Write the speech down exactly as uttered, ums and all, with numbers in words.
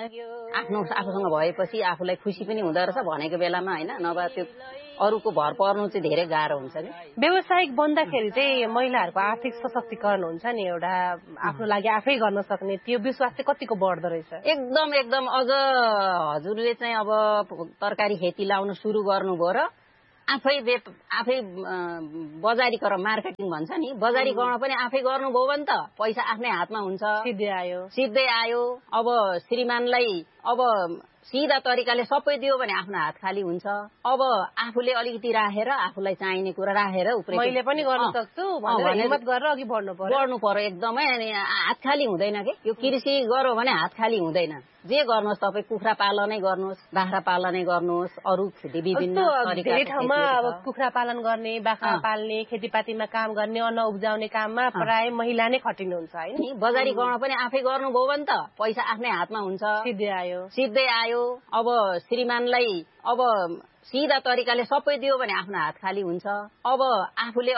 आफ्नो आफूसँग भएपछि आफूलाई खुसी पनि हुँदो रहेछ भनेको बेलामा होइन, नभए त्यो अरूको भर पर्नु चाहिँ धेरै गाह्रो हुन्छ नि। व्यावसायिक बन्दाखेरि चाहिँ महिलाहरूको आर्थिक सशक्तिकरण हुन्छ नि, एउटा आफ्नो लागि आफै गर्न सक्ने, त्यो विश्वास चाहिँ कतिको बढ्दो रहेछ? एकदम एकदम। अझ हजुरले चाहिँ अब तरकारी खेती लाउनु सुरु गर्नुभयो र आफै आफै बजारीकरण मार्केटिङ भन्छ नि, बजारीकरण पनि आफै गर्नुभयो भने त पैसा आफ्नै हातमा हुन्छ, सिधै आयो सिधै आयो। अब श्रीमानलाई अब सिधा तरिकाले सबै दियो भने आफ्नो हात खाली हुन्छ। अब आफूले अलिकति राखेर आफूलाई चाहिने कुरा राखेर मैले पनि गर्न सक्छु भनेर हिम्मत गरेर अघि बढ्नु पर्यो बढ्नु पर्यो एकदमै। हात खाली हुँदैन के, यो कृषि गर्यो भने हात खाली हुँदैन। जे गर्नुहोस् तपाईँ, कुखुरा पालनै गर्नुहोस्, बाख्रा पालनै गर्नुहोस्, अरू विभिन्न धेरै ठाउँमा अब कुखुरा पालन गर्ने, बाख्रा पाल्ने, खेतीपातीमा काम गर्ने, अन्न उब्जाउने काममा प्राय महिला नै खटिनुहुन्छ होइन। बजारीकरण पनि आफै गर्नुभयो भने त पैसा आफ्नै हातमा हुन्छ, सिधै आयो सिधै आयो। अब श्रीमानलाई अब सिधा तरिकाले सबै दियो भने आफ्नो हात खाली हुन्छ। अब आफूले